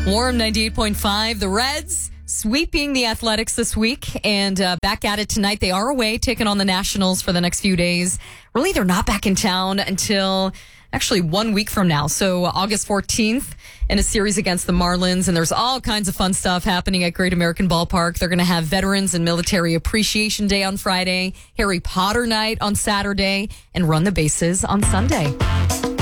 Warm 98.5. The Reds sweeping the Athletics this week and back at it tonight. They are away, taking on the Nationals for the next few days. Really, they're not back in town until actually 1 week from now. So August 14th in a series against the Marlins. And there's all kinds of fun stuff happening at Great American Ballpark. They're going to have Veterans and Military Appreciation Day on Friday, Harry Potter Night on Saturday, and Run the Bases on Sunday.